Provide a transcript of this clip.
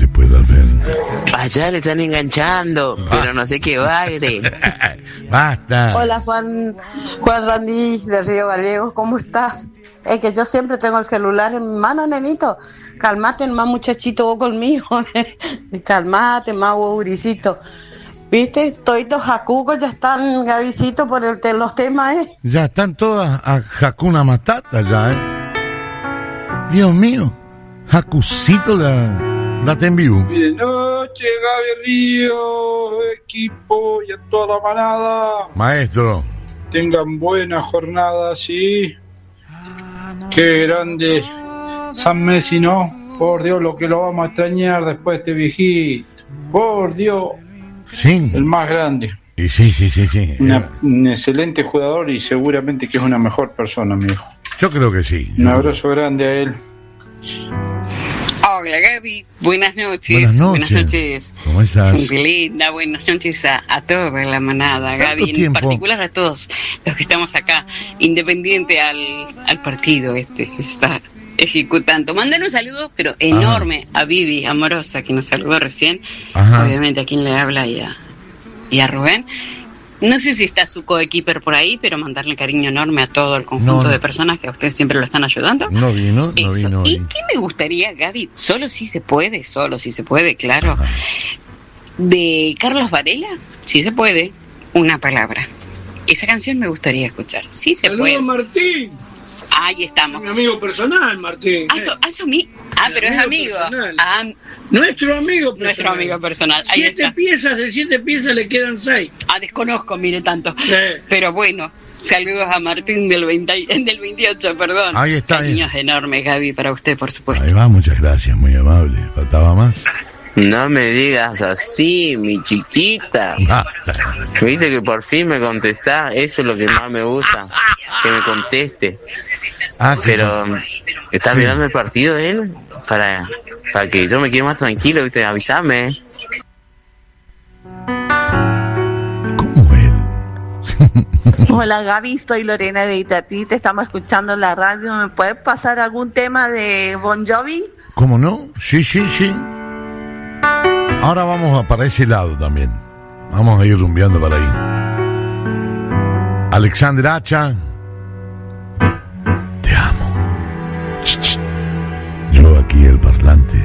te pueda ver. Allá le están enganchando, pero no sé qué baile. Basta. Hola Juan Randy de Río Gallegos, ¿cómo estás? Es que yo siempre tengo el celular en mi mano, nenito. Calmate, más muchachito, vos conmigo. Calmate, más gurisito. ¿Viste? Toitos jacucos ya están, Gabicito, por los temas, ¿eh? Ya están todas a Hakuna Matata ya, ¿eh? Dios mío. Hakucito la te envío. Buenas noches, Gaby Río, equipo y a toda la manada. Maestro. Tengan buena jornada, sí. Qué grande San Messi, ¿no? Por Dios, lo que lo vamos a extrañar después de este viejito. Por Dios. Sí. El más grande. Y sí. Un excelente jugador y seguramente que es una mejor persona, mi hijo. Yo creo que sí. Un abrazo grande a él. Hola Gaby, buenas noches. Buenas noches. ¿Cómo estás? Linda, buenas noches a toda la manada, Gaby, en particular a todos los que estamos acá, independiente al partido que está ejecutando. Mandan un saludo, pero enorme, a Vivi Amorosa, que nos saludó recién. Ajá. Obviamente a quien le habla y a Rubén. No sé si está su coequiper por ahí, pero mandarle cariño enorme a todo el conjunto de personas que a ustedes siempre lo están ayudando. No vino. ¿Y qué me gustaría, Gaby? Solo si se puede, claro. Ajá. De Carlos Varela, sí se puede, una palabra. Esa canción me gustaría escuchar. Sí se puede. Saludos, Martín. Ahí estamos. Mi amigo personal, Martín. Pero es amigo. Nuestro amigo personal. Nuestro amigo personal. Ahí 7 piezas, de 7 piezas le quedan 6. Desconozco, mire tanto. Sí. Pero bueno, saludos a Martín del 28, perdón. Ahí está. Cariños enormes, Gaby, para usted, por supuesto. Ahí va, muchas gracias, muy amable. ¿Faltaba más? No me digas así, mi chiquita. Viste que por fin me contestás. Eso es lo que más me gusta, que me conteste. Pero ¿estás mirando el partido él? Para que yo me quede más tranquilo, ¿viste? Avísame. ¿Cómo él? Hola Gaby, soy Lorena de Itatí, te estamos escuchando en la radio. ¿Me puedes pasar algún tema de Bon Jovi? ¿Cómo no? Sí. Ahora vamos para ese lado también. Vamos a ir rumbeando para ahí. Alexander Hacha. Te amo. Yo aquí el parlante.